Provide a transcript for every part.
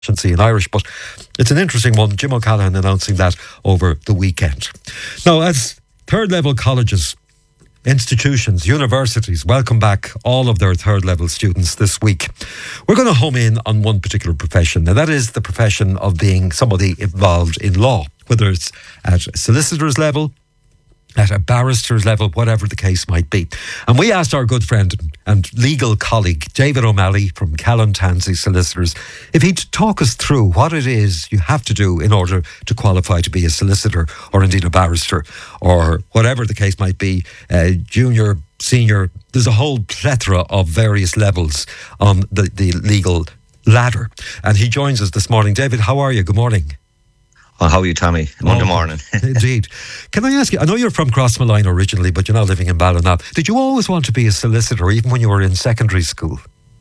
in Irish, but it's an interesting one. Jim O'Callaghan announcing that over the weekend. Now, as third level colleges, institutions, universities welcome back all of their third level students this week, we're going to home in on one particular profession, and that is the profession of being somebody involved in law, whether it's at a solicitor's level, at a barrister's level, whatever the case might be. And we asked our good friend and legal colleague, David O'Malley from Callan Tansey Solicitors, if he'd talk us through what it is you have to do in order to qualify to be a solicitor or indeed a barrister or whatever the case might be, junior, senior. There's a whole plethora of various levels on the legal ladder. And he joins us this morning. David, how are you? Good morning. Well, how are you, Tommy? Monday morning. Indeed. Can I ask you, I know you're from Crossmalline originally, but you're now living in Ballina. Did you always want to be a solicitor, even when you were in secondary school?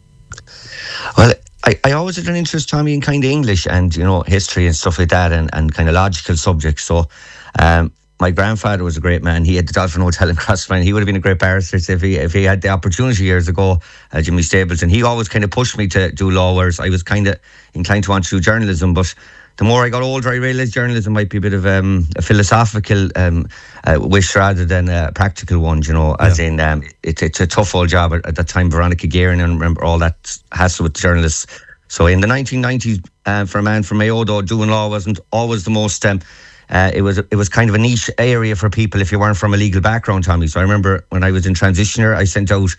Well, I always had an interest, Tommy, in kind of English and, history and stuff like that and kind of logical subjects. So my grandfather was a great man. He had the Dolphin Hotel in Crossmalline. He would have been a great barrister if he had the opportunity years ago, Jimmy Stapleton. He always kind of pushed me to do law, whereas I was kind of inclined to want to do journalism, but the more I got older, I realised journalism might be a bit of a philosophical wish rather than a practical one, as in it's a tough old job. At that time, Veronica Guerin, and remember all that hassle with journalists. So in the 1990s, for a man from Mayo, though, doing law wasn't always the most... it was kind of a niche area for people if you weren't from a legal background, Tommy. So I remember when I was in transition year, I sent out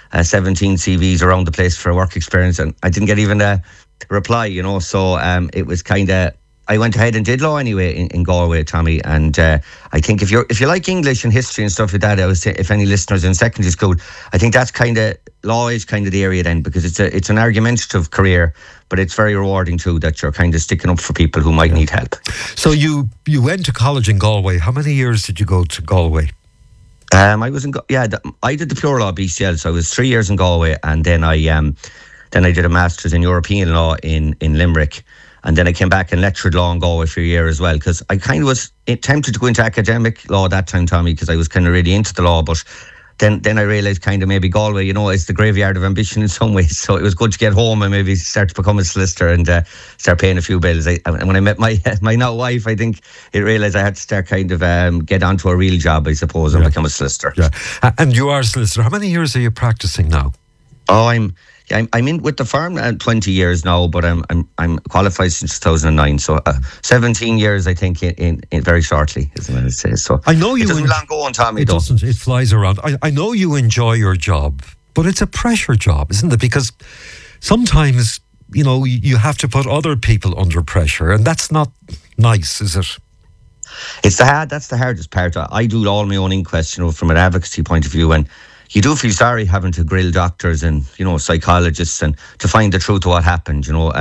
17 CVs around the place for a work experience, and I didn't get even a reply, so it was kind of, I went ahead and did law anyway in Galway, Tommy, and I think if you like English and history and stuff like that, I would say if any listeners in secondary school, I think that's kind of, law is kind of the area then, because it's an argumentative career, but it's very rewarding too, that you're kind of sticking up for people who might need help. So you went to college in Galway. How many years did you go to Galway? I was I did the pure law BCL, so I was 3 years in Galway, and then I did a master's in European law in Limerick, and then I came back and lectured law in Galway for a year as well, because I kind of was tempted to go into academic law that time, Tommy, because I was kind of really into the law, but then I realised kind of maybe Galway, is the graveyard of ambition in some ways, so it was good to get home and maybe start to become a solicitor and start paying a few bills. When I met my now wife, I think it realised I had to start kind of get onto a real job, I suppose, and become a solicitor. Yeah. And you are a solicitor. How many years are you practising now? Oh, I'm in with the firm 20 years now, but I'm qualified since 2009, so 17 years I think in very shortly, isn't it? It says so. I know you. It doesn't long go on, Tommy. It doesn't. It flies around. I know you enjoy your job, but it's a pressure job, isn't it? Because sometimes you have to put other people under pressure, and that's not nice, is it? That's the hardest part. I do all my own inquests, from an advocacy point of view, and you do feel sorry having to grill doctors and, psychologists and to find the truth of what happened,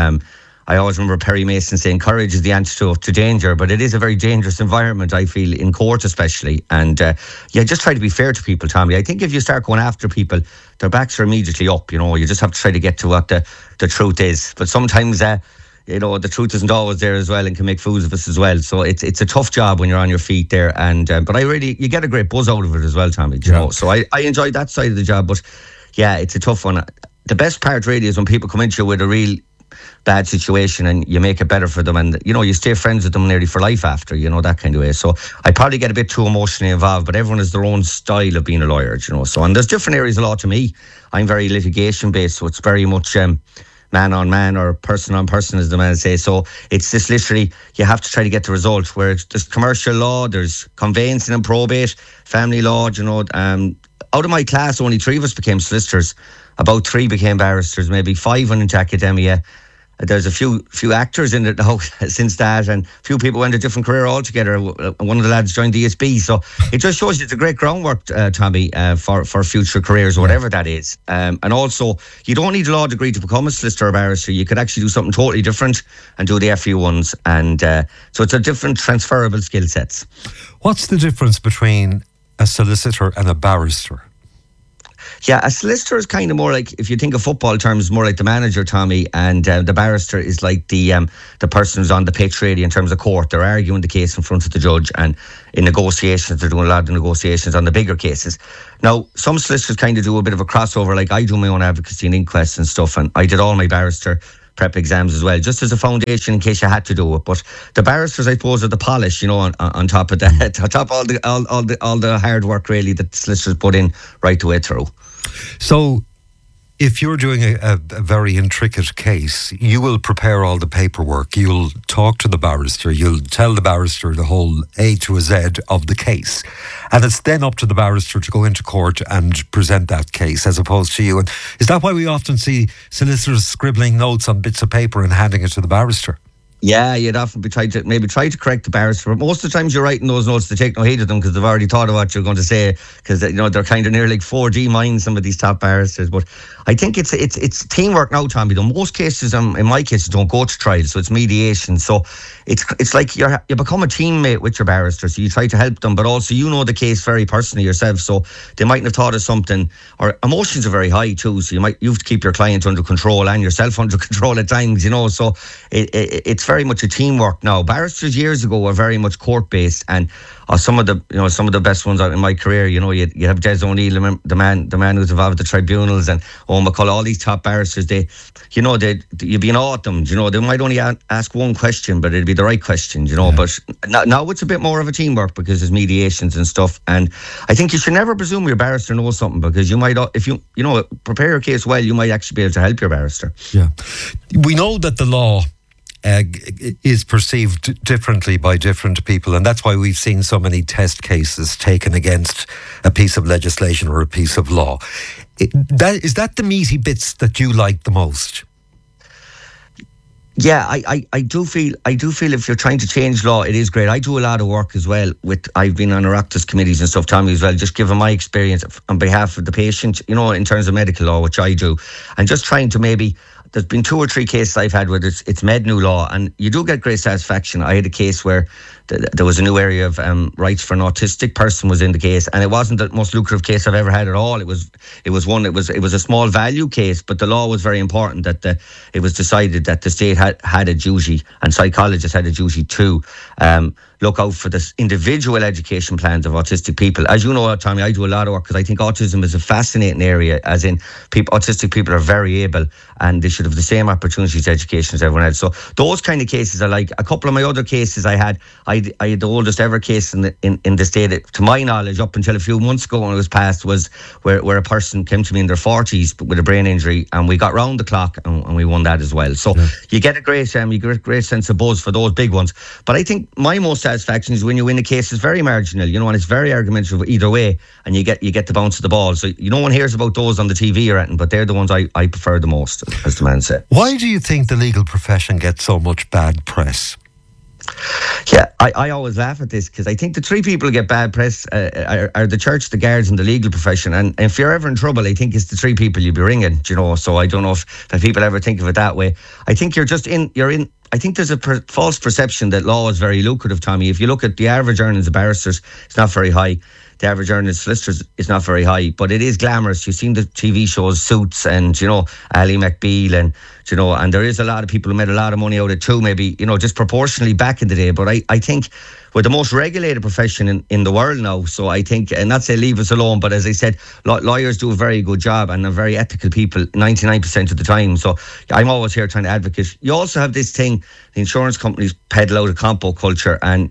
I always remember Perry Mason saying courage is the antidote to danger, but it is a very dangerous environment, I feel, in court especially. And just try to be fair to people, Tommy. I think if you start going after people, their backs are immediately up, you just have to try to get to what the truth is. But sometimes... the truth isn't always there as well and can make fools of us as well. So it's a tough job when you're on your feet there. And but you get a great buzz out of it as well, Tommy. You know? So I enjoy that side of the job. But yeah, it's a tough one. The best part really is when people come into you with a real bad situation and you make it better for them, and you stay friends with them nearly for life after, that kind of way. So I probably get a bit too emotionally involved, but everyone has their own style of being a lawyer, So, and there's different areas of law to me. I'm very litigation based, so it's very much man on man or person on person, as the man say. So it's just literally you have to try to get the result. Where there's commercial law, there's conveyancing and probate, family law. Out of my class, only 3 of us became solicitors. About 3 became barristers. Maybe 5 went into academia. There's a few actors in it now since that, and a few people went a different career altogether. One of the lads joined DSB, so it just shows you it's a great groundwork, Tommy, for future careers or whatever that is. And also, you don't need a law degree to become a solicitor or barrister. You could actually do something totally different and do the FE ones, and so it's a different transferable skill sets. What's the difference between a solicitor and a barrister? Yeah, a solicitor is kind of more like, if you think of football terms, more like the manager, Tommy, and the barrister is like the person who's on the pitch really in terms of court. They're arguing the case in front of the judge, and in negotiations, they're doing a lot of negotiations on the bigger cases. Now, some solicitors kind of do a bit of a crossover, like I do my own advocacy and inquests and stuff, and I did all my barrister prep exams as well, just as a foundation in case you had to do it. But the barristers, I suppose, are the polish, on top of that, on top of all the hard work really that the solicitors put in right the way through. So, if you're doing a very intricate case, you will prepare all the paperwork. You'll talk to the barrister. You'll tell the barrister the whole A to a Z of the case. And it's then up to the barrister to go into court and present that case as opposed to you. And is that why we often see solicitors scribbling notes on bits of paper and handing it to the barrister? Yeah, you'd often be try to correct the barrister, but most of the times you're writing those notes to take no heed of them because they've already thought of what you're going to say, because they're kind of near like 4D minds, some of these top barristers. But I think it's teamwork now, Tommy. Though most cases, in my cases, don't go to trial, so it's mediation. So it's like you become a teammate with your barrister, so you try to help them, but also you know the case very personally yourself, so they mightn't have thought of something. Or emotions are very high too, so you have to keep your client under control and yourself under control at times, So it's very much a teamwork now. Barristers years ago were very much court based, and some of the best ones in my career. You have Des O'Neill, the man who's involved with the tribunals, and Owen McCullough, all these top barristers. You'd be in awe at them. They might only ask one question, but it'd be the right question. Yeah. But now it's a bit more of a teamwork because there's mediations and stuff. And I think you should never presume your barrister knows something, because you might, if you prepare your case well, you might actually be able to help your barrister. Yeah, we know that the law is perceived differently by different people, and that's why we've seen so many test cases taken against a piece of legislation or a piece of law. Is that the meaty bits that you like the most? Yeah, I do feel if you're trying to change law, it is great. I do a lot of work as well I've been on Oireachtas committees and stuff, Tommy, as well, just giving my experience on behalf of the patient, in terms of medical law, which I do, and just trying to there's been 2 or 3 cases I've had where it's med new law, and you do get great satisfaction. I had a case where there was a new area of rights for an autistic person was in the case, and it wasn't the most lucrative case I've ever had at all. It was a small value case, but the law was very important that it was decided that the state had a duty, and psychologists had a duty to look out for the individual education plans of autistic people. As you know, Tommy, I do a lot of work because I think autism is a fascinating area, as in autistic people are very able and they should have the same opportunities to education as everyone else. So those kind of cases I like. A couple of my other cases I had the oldest ever case in the state, to my knowledge, up until a few months ago when it was passed, was where a person came to me in their 40s with a brain injury, and we got round the clock and we won that as well. So you get a great sense of buzz for those big ones. But I think my most satisfaction is when you win a case that's very marginal, and it's very argumentative either way, and you get the bounce of the ball. So no one hears about those on the TV or anything, but they're the ones I prefer the most, as the man said. Why do you think the legal profession gets so much bad press? Yeah, I always laugh at this because I think the 3 people who get bad press are the church, the guards, and the legal profession. And if you're ever in trouble, I think it's the 3 people you'll be ringing. So I don't know if people ever think of it that way. I think you're in. I think there's a false perception that law is very lucrative, Tommy. If you look at the average earnings of barristers, it's not very high. The average earnings of solicitors is not very high, but it is glamorous. You've seen the TV shows Suits and, Ally McBeal and there is a lot of people who made a lot of money out of it too, maybe, just proportionally back in the day. But I think we're the most regulated profession in the world now. So I think, and not say leave us alone, but as I said, lawyers do a very good job and are very ethical people 99% of the time. So I'm always here trying to advocate. You also have this thing, the insurance companies peddle out a compo culture, and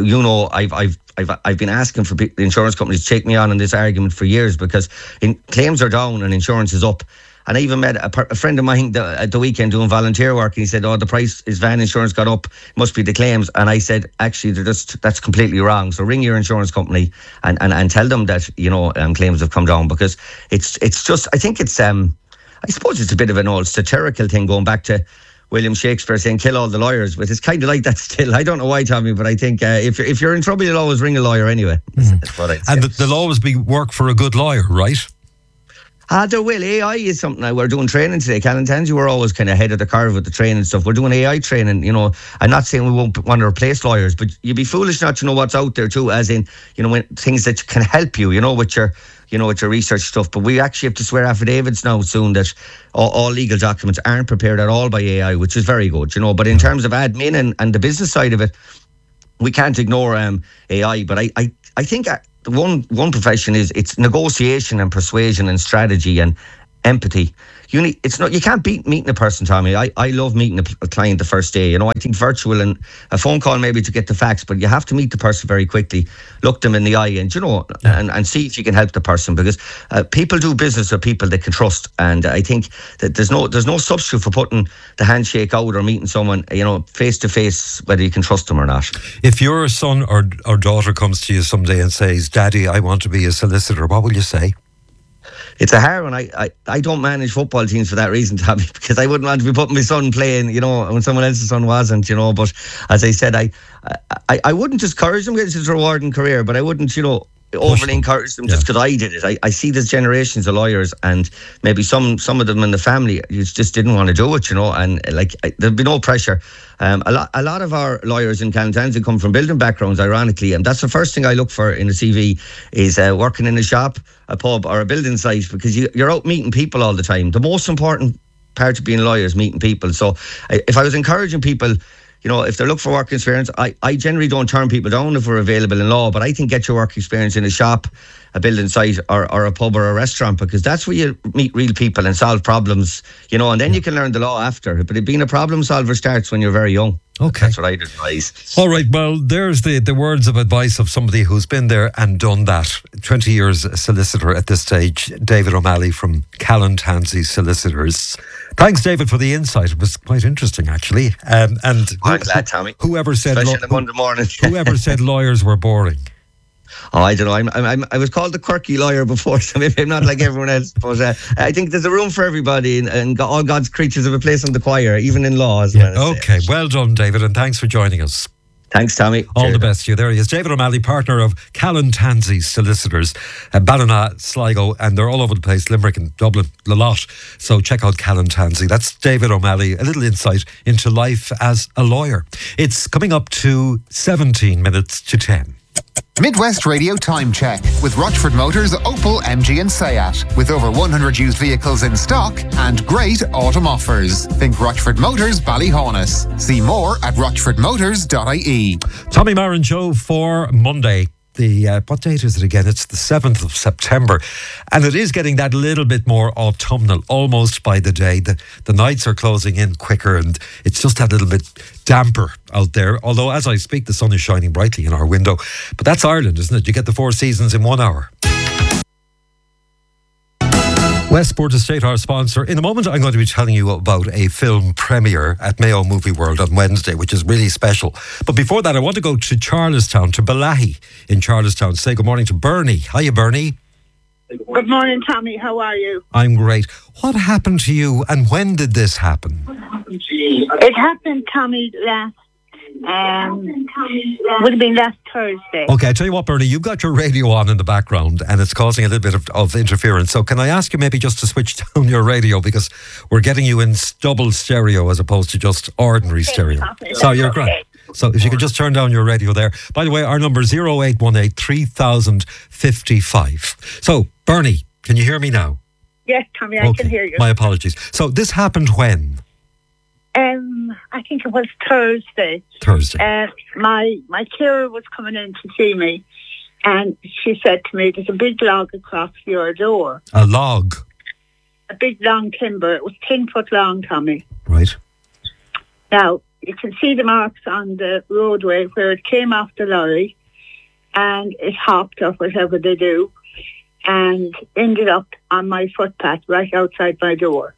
I've been asking for the insurance companies to take me on this argument for years, because claims are down and insurance is up. And I even met a friend of mine at the weekend doing volunteer work, and he said, the price is van insurance got up, must be the claims. And I said, actually, that's completely wrong. So ring your insurance company and tell them that, claims have come down, because it's just, I think it's, I suppose it's a bit of an old satirical thing going back to William Shakespeare saying, kill all the lawyers, but it's kind of like that still. I don't know why, Tommy, but I think if you're in trouble, you'll always ring a lawyer anyway. That's what I'd say. And there'll always be work for a good lawyer, right? There will. AI is something we're doing training today. Callan Tansey, we're always kind of ahead of the curve with the training stuff. We're doing AI training, I'm not saying we won't want to replace lawyers, but you'd be foolish not to know what's out there too, as in, when things that can help you, with your research stuff. But we actually have to swear affidavits now soon that all legal documents aren't prepared at all by AI, which is very good, But in terms of admin and the business side of it, we can't ignore AI. But I think one profession is it's negotiation and persuasion and strategy, and empathy. You can't beat meeting a person, Tommy. I love meeting a client the first day. I think virtual and a phone call maybe to get the facts, but you have to meet the person very quickly, look them in the eye, and and see if you can help the person, because people do business with people they can trust, and I think that there's no substitute for putting the handshake out or meeting someone face to face, whether you can trust them or not. If your son or daughter comes to you someday and says, "Daddy, I want to be a solicitor," what will you say? It's a hard one. I don't manage football teams for that reason, Tommy, because I wouldn't want to be putting my son playing, when someone else's son wasn't, But as I said, I wouldn't discourage them because it's a rewarding career, but I wouldn't, overly encourage them just because I did it. I see there's generations of lawyers, and maybe some of them in the family just didn't want to do it, and there'd be no pressure. A lot of our lawyers in Callantanzi come from building backgrounds, ironically, and that's the first thing I look for in a CV is working in a shop, a pub, or a building site, because you're out meeting people all the time. The most important part of being a lawyer is meeting people. So if I was encouraging people, if they're looking for work experience, I generally don't turn people down if we're available in law, but I think get your work experience in a shop, a building site, or a pub or a restaurant, because that's where you meet real people and solve problems, and then you can learn the law after. But being a problem solver starts when you're very young. Okay. That's what I'd advise. All right, well, there's the words of advice of somebody who's been there and done that. 20 years solicitor at this stage, David O'Malley from Callantanzi Solicitors. Thanks, David, for the insight. It was quite interesting, actually. And I'm glad, Tommy. Whoever said especially on a Monday morning. whoever said lawyers were boring? Oh, I don't know. I was called the quirky lawyer before, so maybe I'm not like everyone else. But I think there's a room for everybody, and all God's creatures have a place in the choir, even in law. Okay, well done, David, and thanks for joining us. Thanks, Tommy. All the best to you. There he is, David O'Malley, partner of Callantanzi Solicitors, Ballina, Sligo, and they're all over the place, Limerick and Dublin, a lot. So check out Callantanzi. That's David O'Malley, a little insight into life as a lawyer. It's coming up to 17 minutes to 10. Midwest Radio Time Check with Rochford Motors, Opel, MG and Seat. With over 100 used vehicles in stock and great autumn offers. Think Rochford Motors, Ballyhonus. See more at rochfordmotors.ie. Tommy Marin Show for Monday. What date is it again? It's the 7th of September. And it is getting that little bit more autumnal, almost by the day. The nights are closing in quicker, and it's just that little bit damper out there. Although, as I speak, the sun is shining brightly in our window. But that's Ireland, isn't it? You get the 4 seasons in 1 hour. Westport Estate, our sponsor. In a moment, I'm going to be telling you about a film premiere at Mayo Movie World on Wednesday, which is really special. But before that, I want to go to Charlestown, to Balahi in Charlestown. Say good morning to Bernie. Hiya, Bernie. Good morning, Tommy. How are you? I'm great. What happened to you, and when did this happen? It happened, Tommy, would have been last Thursday. Okay, I tell you what, Bernie, you've got your radio on in the background and it's causing a little bit of interference. So can I ask you maybe just to switch down your radio, because we're getting you in double stereo as opposed to just ordinary stereo. So you're great. So if you could just turn down your radio there. By the way, our number is 0818 3000 55. So, Bernie, can you hear me now? Yes, Tommy, I can hear you. My apologies. So this happened when? I think it was Thursday. My carer was coming in to see me, and she said to me, "There's a big log across your door." A log? A big long timber. It was 10 foot long, Tommy. Right. Now, you can see the marks on the roadway where it came off the lorry, and it hopped or whatever they do, and ended up on my footpath right outside my door.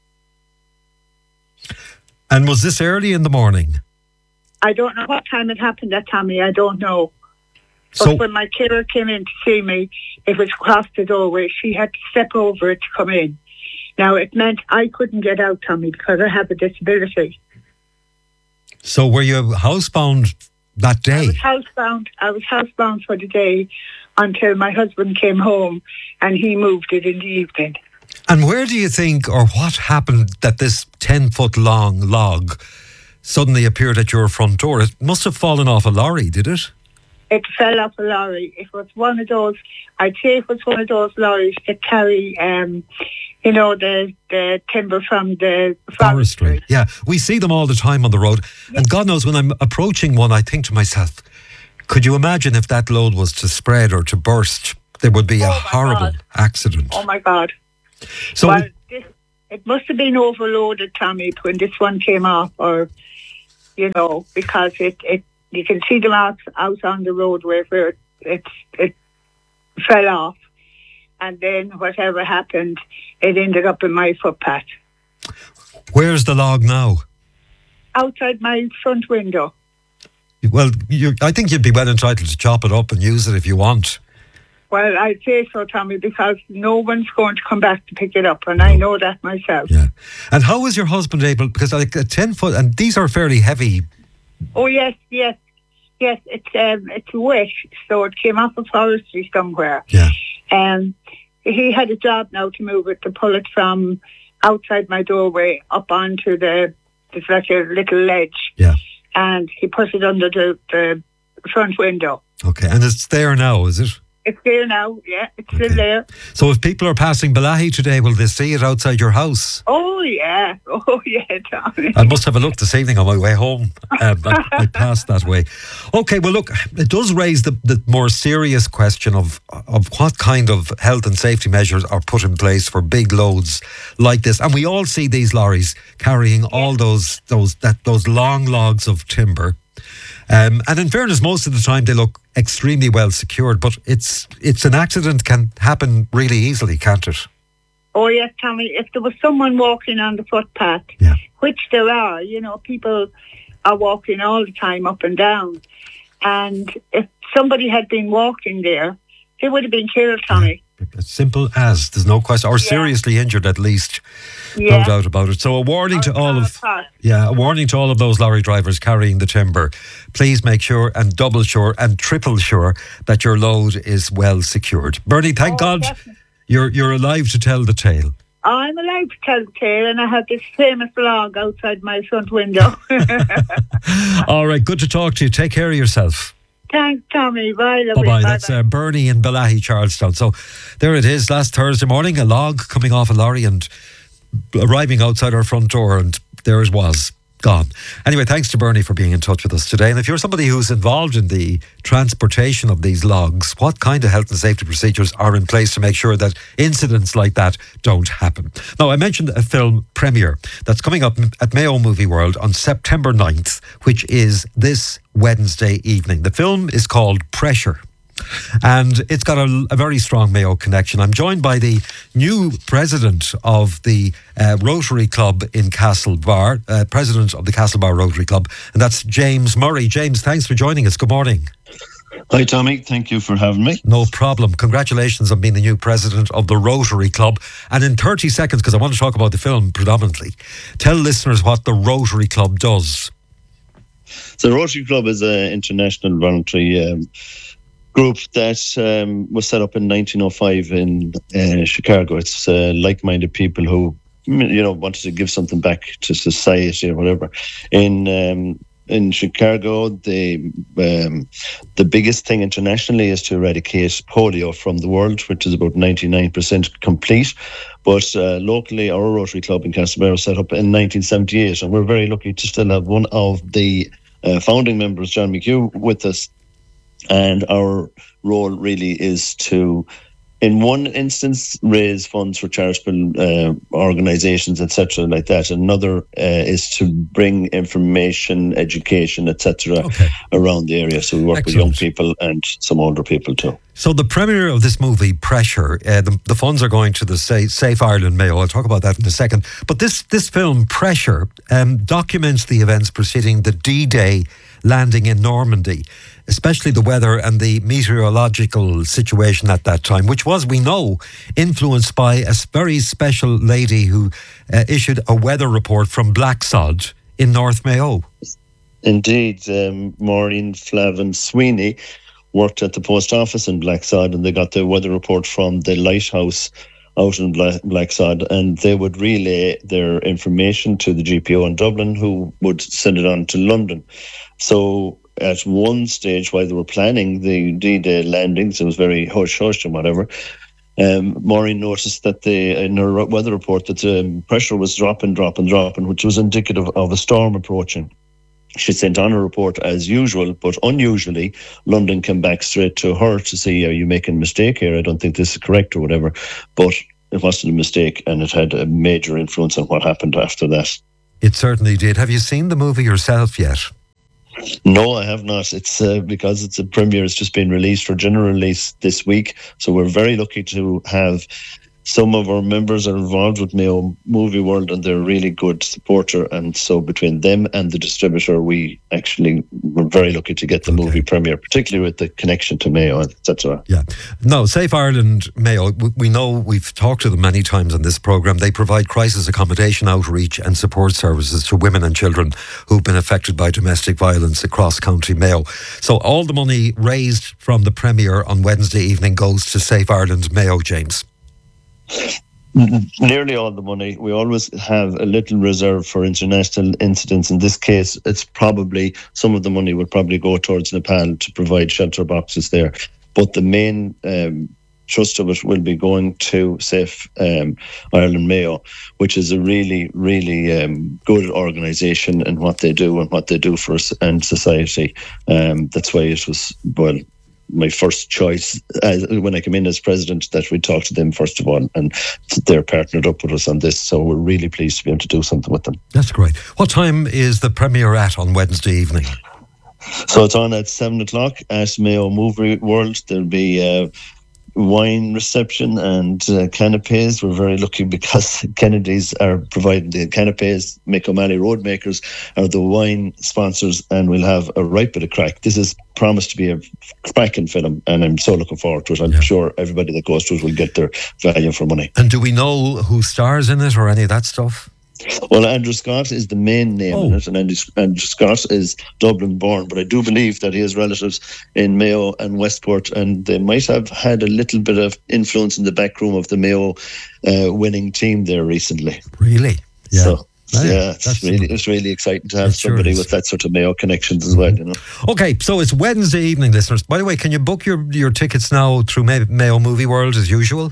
And was this early in the morning? I don't know what time it happened at, Tommy. I don't know. But when my carer came in to see me, it was across the doorway. She had to step over it to come in. Now, it meant I couldn't get out, Tommy, because I have a disability. So were you housebound that day? I was housebound for the day until my husband came home and he moved it in the evening. And where do you think, or what happened that this 10-foot long log suddenly appeared at your front door? It must have fallen off a lorry, did it? It fell off a lorry. It was one of those, I'd say it was one of those lorries that carry, the timber from the forestry. Yeah, we see them all the time on the road. Yeah. And God knows, when I'm approaching one, I think to myself, could you imagine if that load was to spread or to burst? There would be a horrible accident. Oh, my God. So well, it must have been overloaded, Tommy, when this one came off, or, because it you can see the marks out on the roadway where it fell off. And then whatever happened, it ended up in my footpath. Where's the log now? Outside my front window. Well, I think you'd be well entitled to chop it up and use it if you want. Well, I'd say so, Tommy, because no one's going to come back to pick it up, and I know that myself. Yeah. And how was your husband able, because like a 10-foot, and these are fairly heavy. Oh, yes, it's wet, so it came off of forestry somewhere. Yeah. He had a job now to move it, to pull it from outside my doorway up onto there's like a little ledge. Yeah. And he put it under the front window. Okay, and it's there now, is it? It's there now, yeah, it's still there. So if people are passing Balahi today, will they see it outside your house? Oh, yeah, Tommy. I must have a look this evening on my way home. I passed that way. Okay, well, look, it does raise the more serious question of what kind of health and safety measures are put in place for big loads like this. And we all see these lorries carrying all those long logs of timber. And in fairness, most of the time they look extremely well secured, but it's an accident can happen really easily, can't it? Oh yes, Tommy, if there was someone walking on the footpath, which there are, people are walking all the time up and down, and if somebody had been walking there, they would have been killed, Tommy. As simple as, there's no question, or seriously injured at least. No doubt about it. So a warning to all of those lorry drivers carrying the timber. Please make sure and double sure and triple sure that your load is well secured. Bernie, thank God you're alive to tell the tale. I'm alive to tell the tale, and I have this famous log outside my front window. All right, good to talk to you. Take care of yourself. Thanks, Tommy. Bye, lovely. Bye-bye. That's Bernie in Balahi, Charlestown. So there it is, last Thursday morning, a log coming off a lorry and arriving outside our front door, and there it was, gone. Anyway, thanks to Bernie for being in touch with us today. And if you're somebody who's involved in the transportation of these logs, what kind of health and safety procedures are in place to make sure that incidents like that don't happen? Now, I mentioned a film premiere that's coming up at Mayo Movie World on September 9th, which is this Wednesday evening. The film is called Pressure. And it's got a very strong Mayo connection. I'm joined by the new president of the Rotary Club in Castlebar, president of the Castlebar Rotary Club, and that's James Murray. James, thanks for joining us. Good morning. Hi, Tommy. Thank you for having me. No problem. Congratulations on being the new president of the Rotary Club. And in 30 seconds, because I want to talk about the film predominantly, tell listeners what the Rotary Club does. So the Rotary Club is an international voluntary group that was set up in 1905 in Chicago. It's like-minded people who, wanted to give something back to society or whatever. In Chicago, the biggest thing internationally is to eradicate polio from the world, which is about 99% complete. But locally, our Rotary Club in Castlebar was set up in 1978, and we're very lucky to still have one of the founding members, John McHugh, with us. And our role really is to, in one instance, raise funds for charitable organisations, etc., like that. Another is to bring information, education, etc., around the area. So we work with young people and some older people too. So the premiere of this movie, Pressure, the funds are going to the Safe Ireland Mayo. I'll talk about that in a second. But this film, Pressure, documents the events preceding the D-Day landing in Normandy, especially the weather and the meteorological situation at that time, which was, we know, influenced by a very special lady who issued a weather report from Blacksod in North Mayo. Indeed, Maureen Flavin Sweeney worked at the post office in Blacksod, and they got the weather report from the lighthouse out in Blacksod, and they would relay their information to the GPO in Dublin, who would send it on to London. So at one stage, while they were planning the D-Day landings, it was very hush-hush and whatever, Maureen noticed that in her weather report that the pressure was dropping, which was indicative of a storm approaching. She sent on a report as usual, but unusually, London came back straight to her to say, are you making a mistake here? I don't think this is correct or whatever. But it wasn't a mistake, and it had a major influence on what happened after that. It certainly did. Have you seen the movie yourself yet? No, I have not. It's because it's a premiere. It's just been released for general release this week. So we're very lucky to have some of our members are involved with Mayo Movie World, and they're a really good supporter. And so between them and the distributor, we're very lucky to get the movie premiere, particularly with the connection to Mayo, etc. Yeah. No, Safe Ireland Mayo, we know, we've talked to them many times on this programme. They provide crisis accommodation outreach and support services to women and children who've been affected by domestic violence across County Mayo. So all the money raised from the premiere on Wednesday evening goes to Safe Ireland Mayo, James. Nearly all the money. We always have a little reserve for international incidents. In this case, it's probably some of the money will probably go towards Nepal to provide shelter boxes there. But the main trust of it will be going to Safe Ireland Mayo, which is a really, really good organisation in what they do and what they do for us and society. That's why it was, my first choice when I came in as president, that we talk to them first of all, and they're partnered up with us on this, so we're really pleased to be able to do something with them. That's great. What time is the premiere at on Wednesday evening? So it's on at 7:00 at Mayo Movie World. There'll be wine reception and canapes. We're very lucky because Kennedy's are providing the canapes. Mick O'Malley Roadmakers are the wine sponsors, and we'll have a right bit of crack. This is promised to be a cracking film, and I'm so looking forward to it. I'm sure everybody that goes to it will get their value for money. And do we know who stars in it or any of that stuff? Well, Andrew Scott is the main name in it, and Andrew Scott is Dublin born, but I do believe that he has relatives in Mayo and Westport, and they might have had a little bit of influence in the back room of the Mayo winning team there recently. Really? Yeah. So, it's really exciting to have somebody with that sort of Mayo connections as well, you know. Okay, so it's Wednesday evening, listeners. By the way, can you book your tickets now through Mayo Movie World as usual?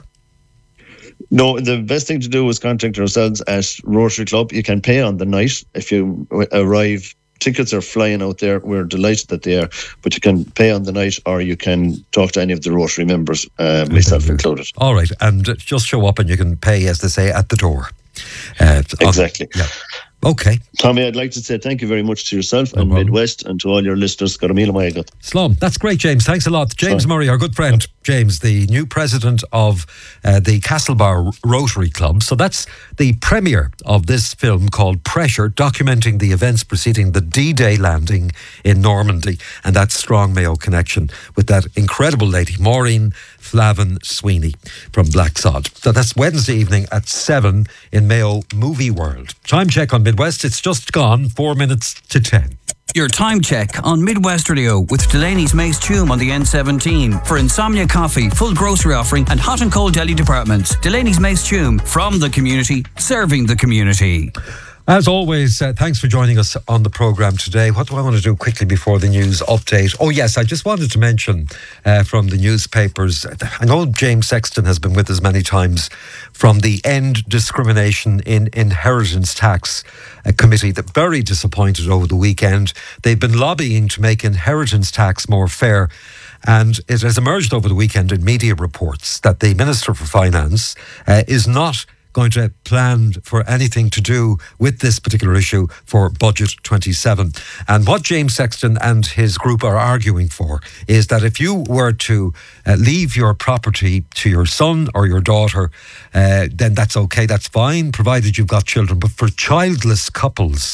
No, the best thing to do is contact ourselves at Rotary Club. You can pay on the night if you arrive. Tickets are flying out there. We're delighted that they are. But you can pay on the night, or you can talk to any of the Rotary members, myself included. All right, and just show up and you can pay, as they say, at the door. Exactly. Yeah. Okay. Tommy, I'd like to say thank you very much to yourself and Midwest, and to all your listeners. Slán. That's great, James. Thanks a lot. James Murray, our good friend, James, the new president of the Castlebar Rotary Club. So that's the premiere of this film called Pressure, documenting the events preceding the D-Day landing in Normandy, and that strong Mayo connection with that incredible lady, Maureen Flavin Sweeney from Black Sod. So that's Wednesday evening at 7 in Mayo Movie World. Time check on Midwest. It's just gone 4 minutes to 10. Your time check on Midwest Radio with Delaney's Mace Tomb on the N17 for Insomnia Coffee, full grocery offering and hot and cold deli departments. Delaney's Mace Tomb, from the community, serving the community. As always, thanks for joining us on the programme today. What do I want to do quickly before the news update? Oh yes, I just wanted to mention from the newspapers, I know James Sexton has been with us many times from the End Discrimination in Inheritance Tax Committee, that very disappointed over the weekend. They've been lobbying to make inheritance tax more fair, and it has emerged over the weekend in media reports that the Minister for Finance is not going to plan for anything to do with this particular issue for Budget 27. And what James Sexton and his group are arguing for is that if you were to leave your property to your son or your daughter, then that's okay, that's fine, provided you've got children. But for childless couples,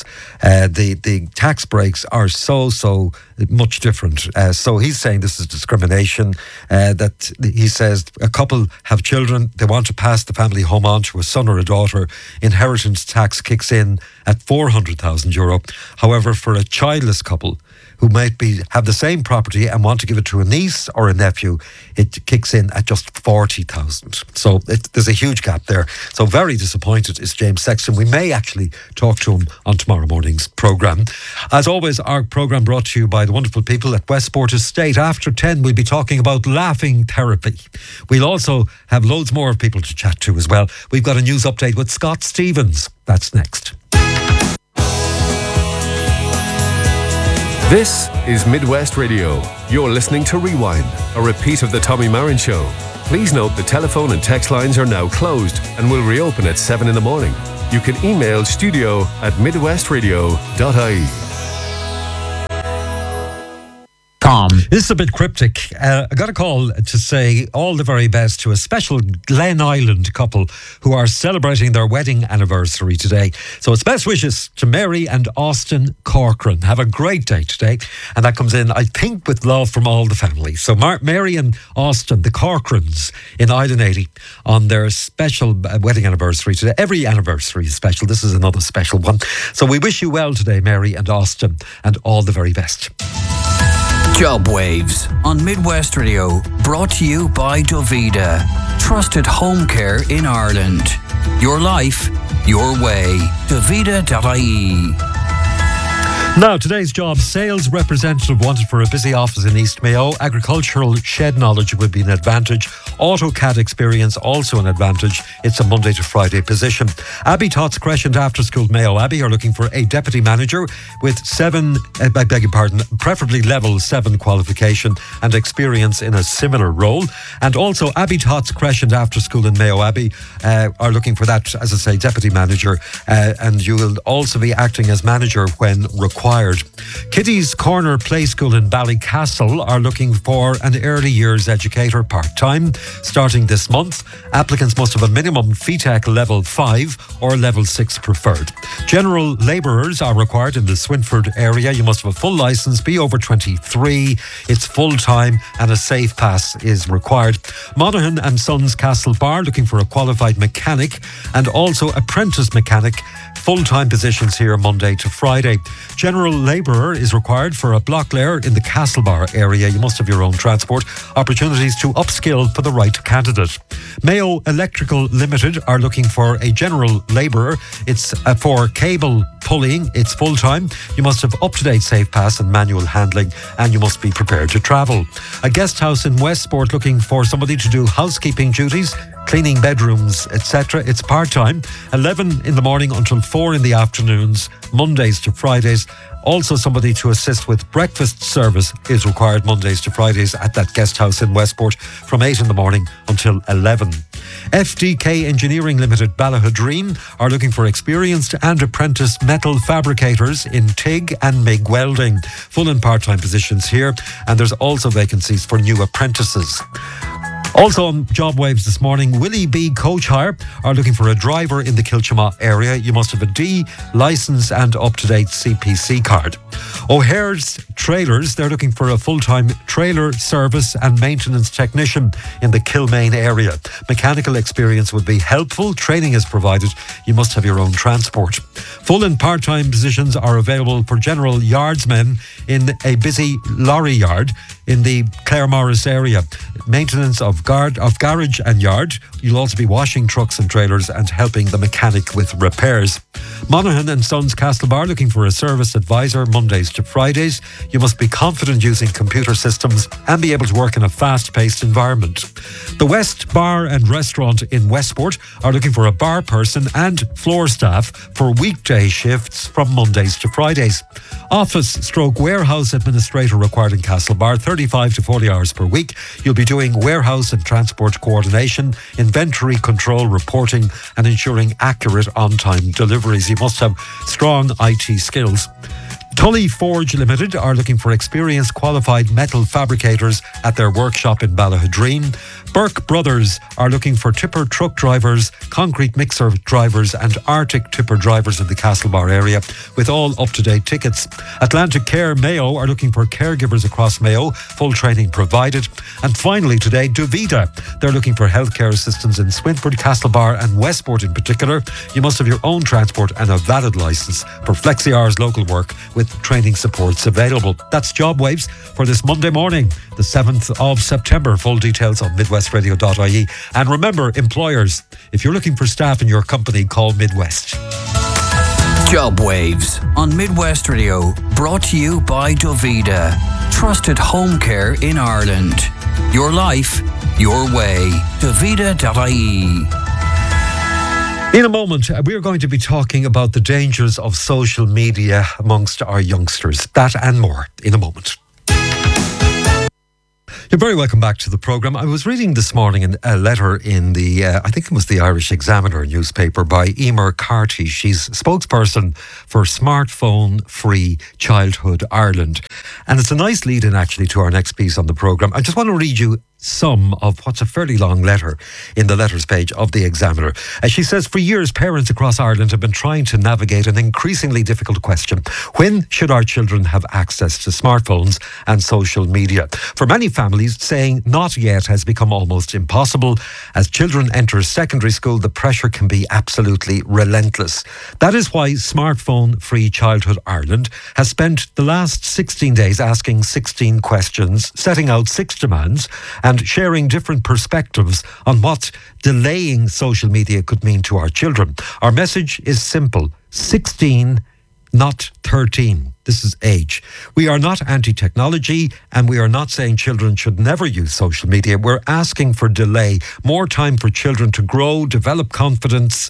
the tax breaks are so much different. So he's saying this is discrimination, that he says a couple have children, they want to pass the family home on to a son or a daughter, inheritance tax kicks in at €400,000. However, for a childless couple who might have the same property and want to give it to a niece or a nephew, it kicks in at just $40,000. So there's a huge gap there. So very disappointed is James Sexton. We may actually talk to him on tomorrow morning's programme. As always, our programme brought to you by the wonderful people at Westport Estate. After 10, we'll be talking about laughing therapy. We'll also have loads more of people to chat to as well. We've got a news update with Scott Stevens. That's next. This is Midwest Radio. You're listening to Rewind, a repeat of the Tommy Marin Show. Please note the telephone and text lines are now closed and will reopen at 7 in the morning. You can email studio@midwestradio.ie. This is a bit cryptic. I got a call to say all the very best to a special Glen Island couple who are celebrating their wedding anniversary today. So it's best wishes to Mary and Austin Corcoran. Have a great day today. And that comes in, I think, with love from all the family. So Mary and Austin, the Corcorans in Island 80, on their special wedding anniversary today. Every anniversary is special. This is another special one. So we wish you well today, Mary and Austin, and all the very best. Job Waves on Midwest Radio, brought to you by Dovida, trusted home care in Ireland. Your life, your way. Dovida.ie. Now, today's job, sales representative wanted for a busy office in East Mayo. Agricultural shed knowledge would be an advantage. AutoCAD experience also an advantage. It's a Monday to Friday position. Abbey Tots Crescent After School Mayo Abbey are looking for a deputy manager with preferably level 7 qualification and experience in a similar role. And also Abbey Tots Crescent After School in Mayo Abbey are looking for that, as I say, deputy manager. And you will also be acting as manager when required. Kitty's Corner Play School in Ballycastle are looking for an early years educator part-time starting this month. Applicants must have a minimum FETEC level 5 or level 6 preferred. General labourers are required in the Swinford area. You must have a full licence, be over 23. It's full-time and a safe pass is required. Monaghan and Sons Castle Bar looking for a qualified mechanic and also apprentice mechanic. Full-time positions here Monday to Friday. General labourer is required for a block layer in the Castlebar area. You must have your own transport. Opportunities to upskill for the right candidate. Mayo Electrical Limited are looking for a general labourer. It's for cable pulling. It's full-time. You must have up-to-date safe pass and manual handling, and you must be prepared to travel. A guest house in Westport looking for somebody to do housekeeping duties, cleaning bedrooms, etc. It's part-time, 11 in the morning until 4 in the afternoons, Mondays to Fridays. Also somebody to assist with breakfast service is required Mondays to Fridays at that guest house in Westport from 8 in the morning until 11. FDK Engineering Limited Ballahadreen are looking for experienced and apprentice metal fabricators in TIG and MIG welding. Full and part-time positions here, and there's also vacancies for new apprentices. Also on Job Waves this morning, Willie B Coach Hire are looking for a driver in the Kilchama area. You must have a D licence and up-to-date CPC card. O'Hare's Trailers, they're looking for a full-time trailer service and maintenance technician in the Kilmaine area. Mechanical experience would be helpful. Training is provided. You must have your own transport. Full and part-time positions are available for general yardsmen in a busy lorry yard in the Clare Morris area. Maintenance of garage and yard. You'll also be washing trucks and trailers and helping the mechanic with repairs. Monaghan and Sons Castlebar looking for a service advisor Mondays to Fridays. You must be confident using computer systems and be able to work in a fast-paced environment. The West Bar and Restaurant in Westport are looking for a bar person and floor staff for weekday shifts from Mondays to Fridays. Office/warehouse administrator required in Castlebar, 35 to 40 hours per week. You'll be doing warehouse and transport coordination, inventory control, reporting and ensuring accurate on-time deliveries. You must have strong IT skills. Tully Forge Limited are looking for experienced qualified metal fabricators at their workshop in Ballahadreen. Burke Brothers are looking for tipper truck drivers, concrete mixer drivers and Arctic tipper drivers in the Castlebar area with all up-to-date tickets. Atlantic Care Mayo are looking for caregivers across Mayo, full training provided. And finally today, Dovida, they're looking for healthcare assistants in Swinford, Castlebar and Westport in particular. You must have your own transport and a valid licence for flexi hours local work with training supports available. That's Job Waves for this Monday morning, the 7th of September. Full details on midwestradio.ie. And remember, employers, if you're looking for staff in your company, call Midwest. Job Waves on Midwest Radio, brought to you by Dovida, trusted home care in Ireland. Your life, your way. Dovida.ie. In a moment, we're going to be talking about the dangers of social media amongst our youngsters. That and more in a moment. You're very welcome back to the programme. I was reading this morning a letter in the, I think it was the Irish Examiner newspaper, by Emer Carty. She's spokesperson for Smartphone Free Childhood Ireland. And it's a nice lead-in actually to our next piece on the programme. I just want to read you some of what's a fairly long letter in the letters page of the Examiner. She says, for years, parents across Ireland have been trying to navigate an increasingly difficult question. When should our children have access to smartphones and social media? For many families, saying not yet has become almost impossible. As children enter secondary school, the pressure can be absolutely relentless. That is why Smartphone Free Childhood Ireland has spent the last 16 days asking 16 questions, setting out 6 demands, and sharing different perspectives on what delaying social media could mean to our children. Our message is simple: 16, not 13. This is age. We are not anti-technology, and we are not saying children should never use social media. We're asking for delay, more time for children to grow, develop confidence,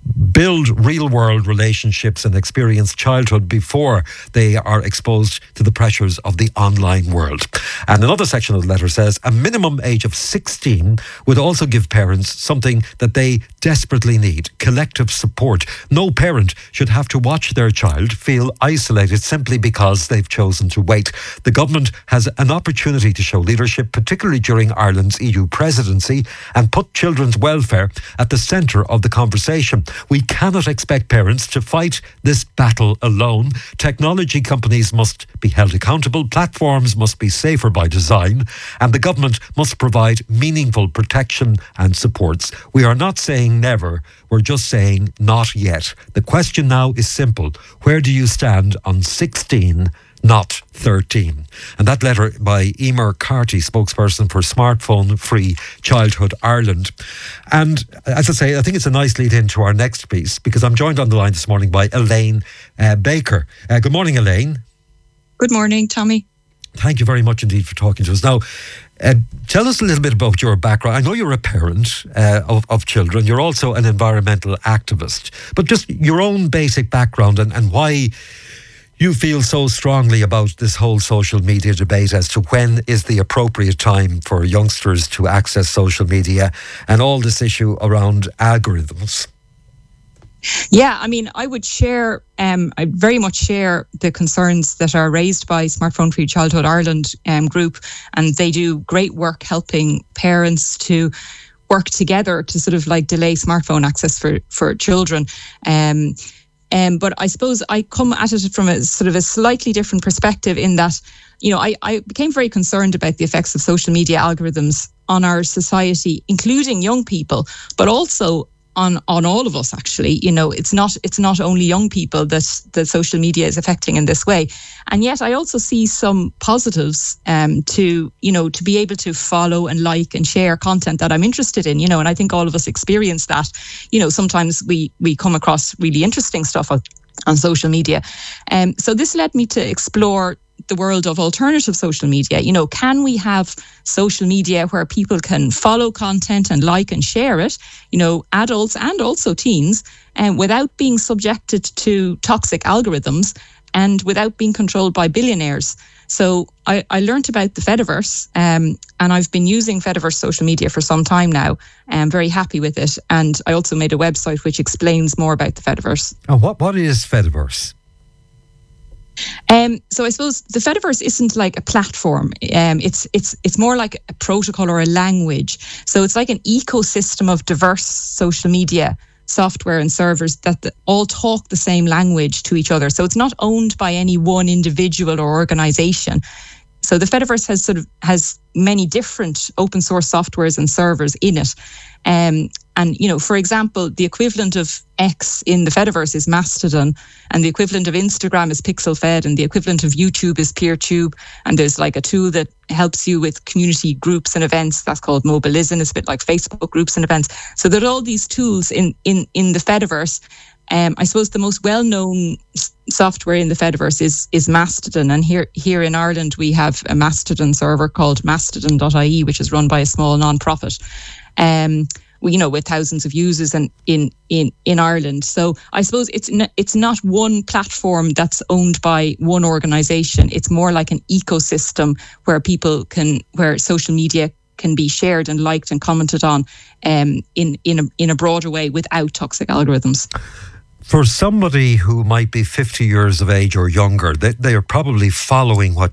build real-world relationships and experience childhood before they are exposed to the pressures of the online world. And another section of the letter says a minimum age of 16 would also give parents something that they desperately need: collective support. No parent should have to watch their child feel isolated simply because they've chosen to wait. The government has an opportunity to show leadership, particularly during Ireland's EU presidency, and put children's welfare at the centre of the conversation. We cannot expect parents to fight this battle alone. Technology companies must be held accountable, platforms must be safer by design, and the government must provide meaningful protection and supports. We are not saying never, we're just saying not yet. The question now is simple: where do you stand on 16, not 13? And that letter by Emer Carty, spokesperson for Smartphone Free Childhood Ireland. And as I say, I think it's a nice lead in to our next piece, because I'm joined on the line this morning by Elaine Baker. Good morning, Elaine. Good morning, Tommy. Thank you very much indeed for talking to us. Now, tell us a little bit about your background. I know you're a parent of children. You're also an environmental activist. But just your own basic background and why you feel so strongly about this whole social media debate as to when is the appropriate time for youngsters to access social media, and all this issue around algorithms. Yeah, I mean, I would share, I very much share the concerns that are raised by Smartphone Free Childhood Ireland group, and they do great work helping parents to work together to sort of like delay smartphone access for children. But I suppose I come at it from a sort of a slightly different perspective, in that, you know, I became very concerned about the effects of social media algorithms on our society, including young people, but also on all of us, actually. You know, it's not only young people that social media is affecting in this way. And yet I also see some positives to be able to follow and like and share content that I'm interested in, you know, and I think all of us experience that. You know, sometimes we come across really interesting stuff on social media. So this led me to explore the world of alternative social media. You know, can we have social media where people can follow content and like and share it, you know, adults and also teens, without being subjected to toxic algorithms and without being controlled by billionaires? So I learned about the Fediverse, and I've been using Fediverse social media for some time now. I'm very happy with it. And I also made a website which explains more about the Fediverse. And what is Fediverse? So I suppose the Fediverse isn't like a platform. It's more like a protocol or a language. So it's like an ecosystem of diverse social media software and servers that all talk the same language to each other. So it's not owned by any one individual or organization. So the Fediverse has many different open source softwares and servers in it. And, you know, for example, the equivalent of X in the Fediverse is Mastodon, and the equivalent of Instagram is PixelFed, and the equivalent of YouTube is PeerTube. And there's like a tool that helps you with community groups and events that's called Mobilizn. It's a bit like Facebook groups and events. So there are all these tools in the Fediverse. I suppose the most well-known software in the Fediverse is Mastodon, and here in Ireland we have a Mastodon server called mastodon.ie, which is run by a small non-profit. with thousands of users and in Ireland. So I suppose it's not one platform that's owned by one organisation. It's more like an ecosystem where social media can be shared and liked and commented on in a broader way without toxic algorithms. For somebody who might be 50 years of age or younger, they are probably following what